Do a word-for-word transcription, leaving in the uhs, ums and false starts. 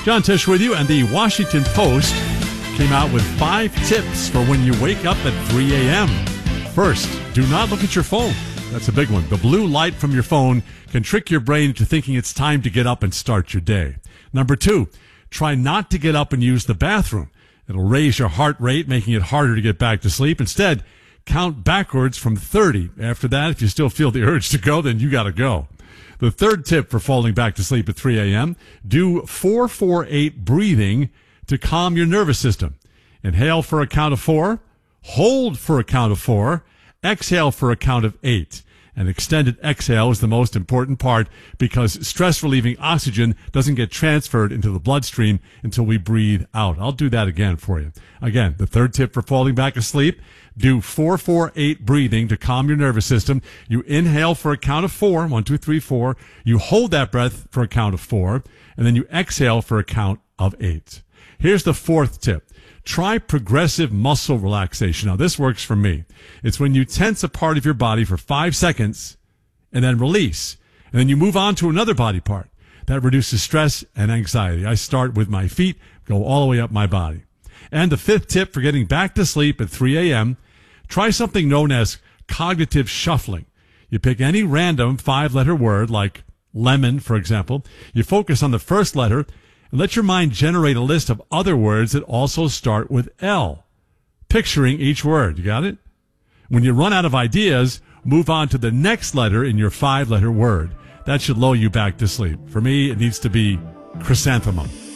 John Tisch with you, and the Washington Post came out with five tips for when you wake up at three a.m. First, do not look at your phone. That's a big one. The blue light from your phone can trick your brain into thinking it's time to get up and start your day. Number two, try not to get up and use the bathroom. It'll raise your heart rate, making it harder to get back to sleep. Instead, count backwards from thirty. After that, if you still feel the urge to go, then you gotta go. The third tip for falling back to sleep at three a.m., do four four eight breathing to calm your nervous system. Inhale for a count of four, hold for a count of four, exhale for a count of eight. An extended exhale is the most important part because stress-relieving oxygen doesn't get transferred into the bloodstream until we breathe out. I'll do that again for you. Again, the third tip for falling back asleep, do four four eight breathing to calm your nervous system. You inhale for a count of four, one, two, three, four. You hold that breath for a count of four, and then you exhale for a count of eight. Here's the fourth tip. Try progressive muscle relaxation. Now, this works for me. It's when you tense a part of your body for five seconds and then release. And then you move on to another body part. That reduces stress and anxiety. I start with my feet, go all the way up my body. And the fifth tip for getting back to sleep at three a.m., try something known as cognitive shuffling. You pick any random five-letter word, like lemon, for example. You focus on the first letter, and let your mind generate a list of other words that also start with L, picturing each word. You got it? When you run out of ideas, move on to the next letter in your five-letter word. That should lull you back to sleep. For me, it needs to be chrysanthemum.